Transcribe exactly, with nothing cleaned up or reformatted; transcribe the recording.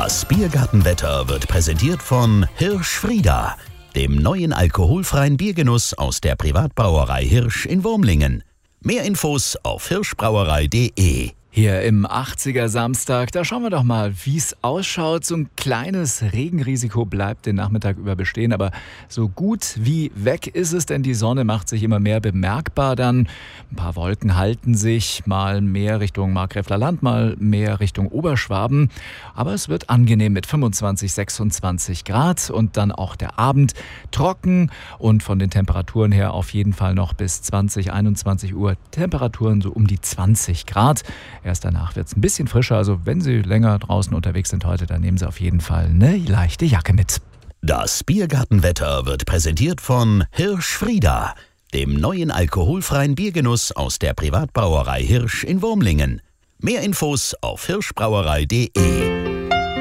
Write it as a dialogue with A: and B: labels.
A: Das Biergartenwetter wird präsentiert von Hirsch-Frieda, dem neuen alkoholfreien Biergenuss aus der Privatbrauerei Hirsch in Wurmlingen. Mehr Infos auf hirschbrauerei punkt de.
B: Hier im achtziger Samstag, da schauen wir doch mal, wie es ausschaut. So ein kleines Regenrisiko bleibt den Nachmittag über bestehen, aber so gut wie weg ist es, denn die Sonne macht sich immer mehr bemerkbar dann. Ein paar Wolken halten sich, mal mehr Richtung Markgräfler Land, mal mehr Richtung Oberschwaben. Aber es wird angenehm mit fünfundzwanzig, sechsundzwanzig Grad und dann auch der Abend trocken und von den Temperaturen her auf jeden Fall noch bis zwanzig, einundzwanzig Uhr Temperaturen so um die zwanzig Grad. Erst danach wird es ein bisschen frischer, also wenn Sie länger draußen unterwegs sind heute, dann nehmen Sie auf jeden Fall eine leichte Jacke mit.
A: Das Biergartenwetter wird präsentiert von Hirsch-Frieda, dem neuen alkoholfreien Biergenuss aus der Privatbrauerei Hirsch in Wurmlingen. Mehr Infos auf hirschbrauerei punkt de.